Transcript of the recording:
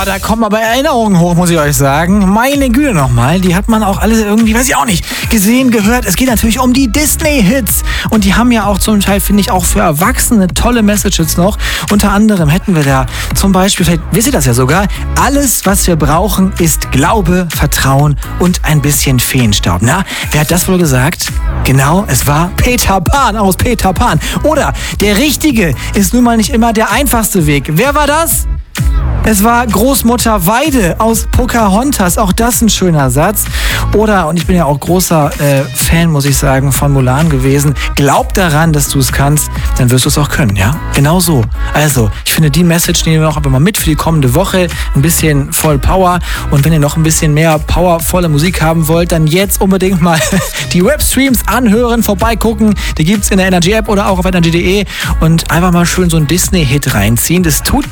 da kommen aber Erinnerungen hoch, muss ich euch sagen. Meine Güte nochmal, die hat man auch alle irgendwie, weiß ich auch nicht, gesehen, gehört. Es geht natürlich um die Disney-Hits. Und die haben ja auch zum Teil, finde ich, auch für Erwachsene tolle Messages noch. Unter anderem hätten wir da zum Beispiel, vielleicht wisst ihr das ja sogar, alles, was wir brauchen, ist Glaube, Vertrauen und ein bisschen Feenstaub. Na, wer hat das wohl gesagt? Genau, es war Peter Pan aus Peter Pan. Oder der Richtige ist nun mal nicht immer der einfachste Weg. Wer war das? Es war Großmutter Weide aus Pocahontas. Auch das ein schöner Satz. Oder, und ich bin ja auch großer Fan, muss ich sagen, von Mulan gewesen. Glaub daran, dass du es kannst, dann wirst du es auch können, ja? Genau so. Also, ich finde, die Message nehmen wir noch einfach mal mit für die kommende Woche. Ein bisschen voll Power. Und wenn ihr noch ein bisschen mehr powervolle Musik haben wollt, dann jetzt unbedingt mal die Webstreams anhören, vorbeigucken. Die gibt's in der Energy-App oder auch auf energy.de. Und einfach mal schön so einen Disney-Hit reinziehen. Das tut